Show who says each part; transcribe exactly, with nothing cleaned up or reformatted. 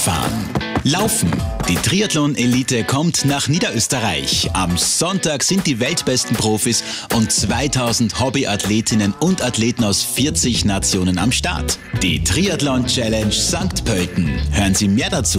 Speaker 1: Radfahren, Laufen. Die Triathlon-Elite kommt nach Niederösterreich. Am Sonntag sind die weltbesten Profis und zweitausend Hobbyathletinnen und Athleten aus vierzig Nationen am Start. Die Triathlon-Challenge Sankt Pölten. Hören Sie mehr dazu